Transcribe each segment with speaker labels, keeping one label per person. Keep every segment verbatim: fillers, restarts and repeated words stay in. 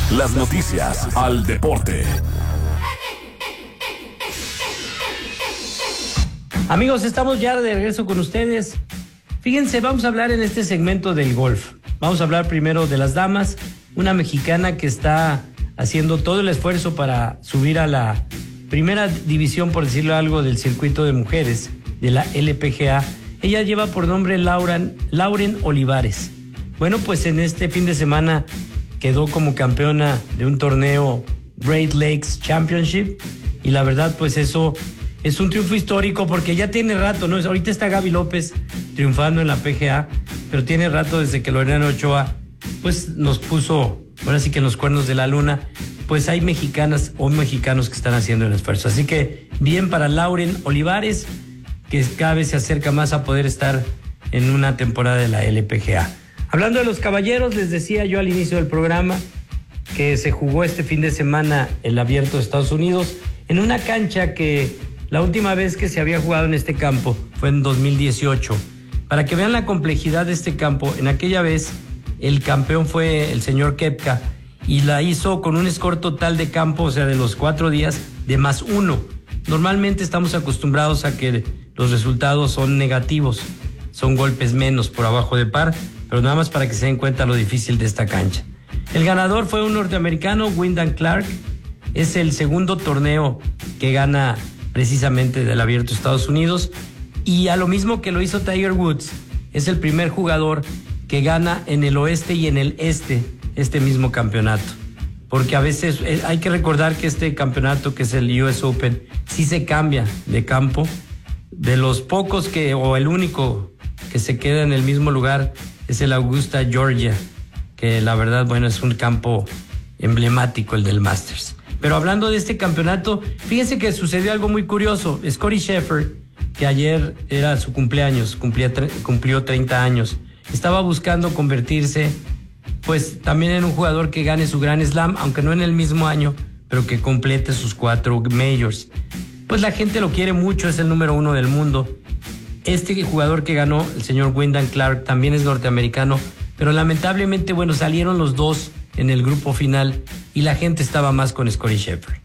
Speaker 1: Las noticias al deporte.
Speaker 2: Amigos, estamos ya de regreso con ustedes. Fíjense, vamos a hablar en este segmento del golf. Vamos a hablar primero de las damas. Una mexicana que está haciendo todo el esfuerzo para subir a la primera división, por decirlo algo, del circuito de mujeres de la L P G A. Ella lleva por nombre Lauren, Lauren Olivares. Bueno, pues en este fin de semana quedó como campeona de un torneo Great Lakes Championship, y la verdad pues eso es un triunfo histórico porque ya tiene rato, ¿no? Ahorita está Gaby López triunfando en la P G A, pero tiene rato desde que Lorena Ochoa pues nos puso, ahora sí que en los cuernos de la luna. Pues hay mexicanas o mexicanos que están haciendo el esfuerzo. Así que bien para Lauren Olivares, que cada vez se acerca más a poder estar en una temporada de la L P G A. Hablando de los caballeros, les decía yo al inicio del programa que se jugó este fin de semana el Abierto de Estados Unidos en una cancha que la última vez que se había jugado en este campo fue en dos mil dieciocho. Para que vean la complejidad de este campo, en aquella vez el campeón fue el señor Koepka y la hizo con un score total de campo, o sea, de los cuatro días, de más uno. Normalmente estamos acostumbrados a que los resultados son negativos, son golpes menos por abajo de par, pero nada más para que se den cuenta lo difícil de esta cancha. El ganador fue un norteamericano, Wyndham Clark. Es el segundo torneo que gana precisamente del Abierto de Estados Unidos, y a lo mismo que lo hizo Tiger Woods, es el primer jugador que gana en el oeste y en el este este mismo campeonato, porque a veces hay que recordar que este campeonato, que es el U S Open, sí se cambia de campo. De los pocos que, o el único que se queda en el mismo lugar es el Augusta, Georgia, que la verdad, bueno, es un campo emblemático, el del Masters. Pero hablando de este campeonato, fíjense que sucedió algo muy curioso. Scottie Scheffler, que ayer era su cumpleaños, cumplía, cumplió treinta años, estaba buscando convertirse pues también en un jugador que gane su Grand Slam, aunque no en el mismo año, pero que complete sus cuatro majors. Pues la gente lo quiere mucho, es el número uno del mundo. Este jugador que ganó, el señor Wyndham Clark, también es norteamericano, pero lamentablemente, bueno, salieron los dos en el grupo final y la gente estaba más con Scottie Scheffler.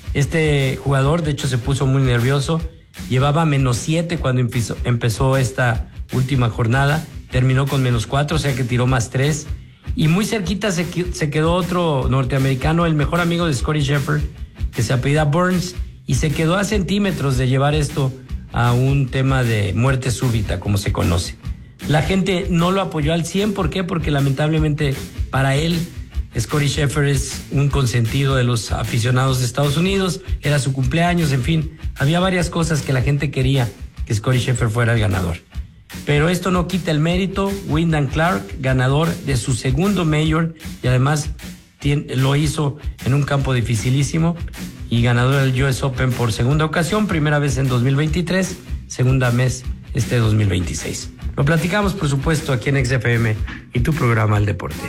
Speaker 2: Este jugador, de hecho, se puso muy nervioso, llevaba menos siete cuando empezó, empezó esta última jornada, terminó con menos cuatro, o sea que tiró más tres. Y muy cerquita se, se quedó otro norteamericano, el mejor amigo de Scottie Scheffler, que se apellida Burns, y se quedó a centímetros de llevar esto a un tema de muerte súbita, como se conoce. La gente no lo apoyó al cien, ¿por qué? Porque lamentablemente para él, Scottie Scheffler es un consentido de los aficionados de Estados Unidos, era su cumpleaños, en fin, había varias cosas que la gente quería que Scottie Scheffler fuera el ganador. Pero esto no quita el mérito. Wyndham Clark, ganador de su segundo major, y además tiene, lo hizo en un campo dificilísimo, y ganador del U S Open por segunda ocasión, primera vez en dos mil veintitrés, segunda vez este dos mil veintiséis. Lo platicamos, por supuesto, aquí en X F M y tu programa El Deporte.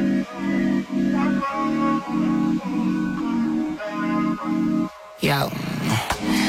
Speaker 3: Yo.